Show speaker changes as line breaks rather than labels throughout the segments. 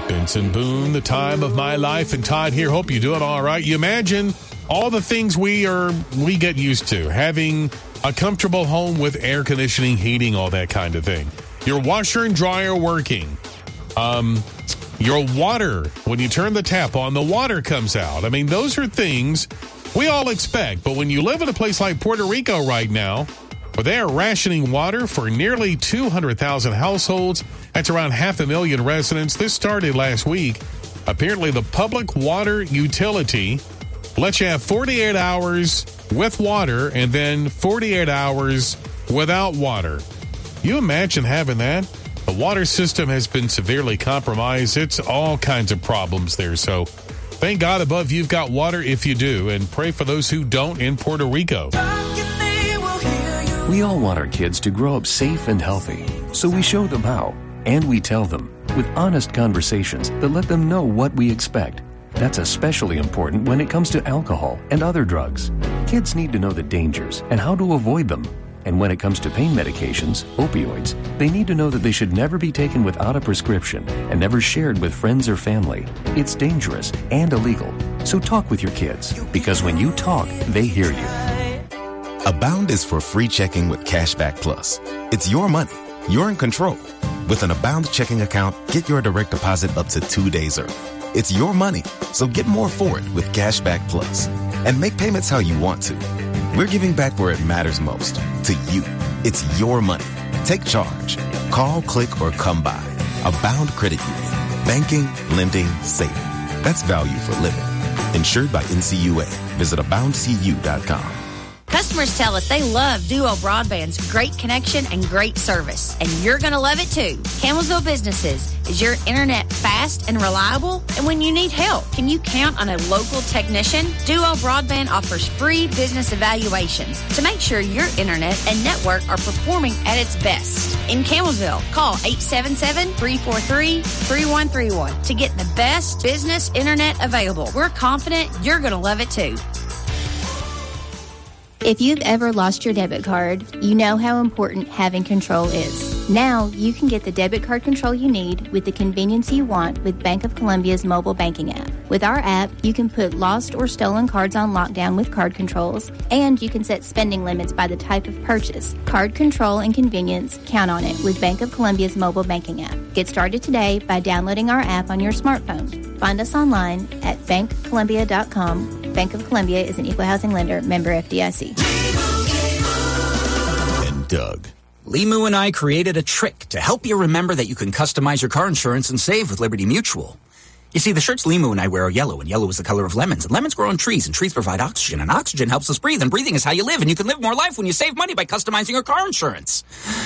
Benson Boone, the time of my life, and Todd here. Hope you're doing all right. You imagine all the things we get used to, having a comfortable home with air conditioning, heating, all that kind of thing. Your washer and dryer working. Your water, when you turn the tap on, the water comes out. I mean, those are things we all expect. But when you live in a place like Puerto Rico right now, where they are rationing water for nearly 200,000 households, that's around 500,000 residents. This started last week. Apparently, the public water utility lets you have 48 hours with water and then 48 hours without water. You imagine having that? The water system has been severely compromised. It's all kinds of problems there. So thank God above you've got water if you do, and pray for those who don't in Puerto Rico.
We all want our kids to grow up safe and healthy, so we show them how, and we tell them with honest conversations that let them know what we expect. That's especially important when it comes to alcohol and other drugs. Kids need to know the dangers and how to avoid them. And when it comes to pain medications, opioids, they need to know that they should never be taken without a prescription and never shared with friends or family. It's dangerous and illegal. So talk with your kids, because when you talk, they hear you.
Abound is for free checking with Cashback Plus. It's your money. You're in control. With an Abound checking account, get your direct deposit up to 2 days early. It's your money, so get more for it with Cashback Plus. And make payments how you want to. We're giving back where it matters most, to you. It's your money. Take charge. Call, click, or come by. Abound Credit Union. Banking, lending, saving. That's value for living. Insured by NCUA. Visit aboundcu.com.
Customers tell us they love Duo Broadband's great connection and great service. And you're going to love it too. Campbellsville Businesses, is your internet fast and reliable? And when you need help, can you count on a local technician? Duo Broadband offers free business evaluations to make sure your internet and network are performing at its best. In Campbellsville, call 877-343-3131 to get the best business internet available. We're confident you're going to love it too.
If you've ever lost your debit card, you know how important having control is. Now, you can get the debit card control you need with the convenience you want with Bank of Columbia's mobile banking app. With our app, you can put lost or stolen cards on lockdown with card controls, and you can set spending limits by the type of purchase. Card control and convenience, count on it with Bank of Columbia's mobile banking app. Get started today by downloading our app on your smartphone. Find us online at bankcolumbia.com. Bank of Columbia is an equal housing lender, member FDIC.
And Doug.
Limu and I created a trick to help you remember that you can customize your car insurance and save with Liberty Mutual. You see, the shirts Limu and I wear are yellow, and yellow is the color of lemons, and lemons grow on trees, and trees provide oxygen, and oxygen helps us breathe, and breathing is how you live, and you can live more life when you save money by customizing your car insurance.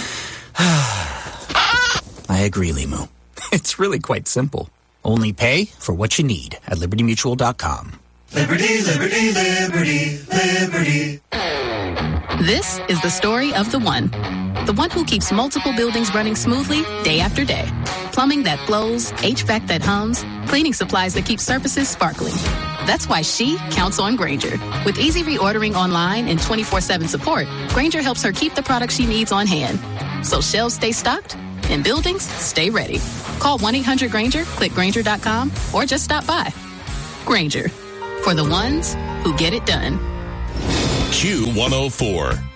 I agree, Limu. It's really quite simple. Only pay for what you need at libertymutual.com.
Liberty, liberty, liberty, liberty.
This is the story of the one who keeps multiple buildings running smoothly day after day. Plumbing that flows, HVAC that hums, cleaning supplies that keep surfaces sparkling. That's why she counts on Grainger. With easy reordering online and 24/7 support, Grainger helps her keep the products she needs on hand. So shelves stay stocked and buildings stay ready. Call 1-800-GRAINGER, click Grainger.com, or just stop by. Grainger, for the ones who get it done.
Q104.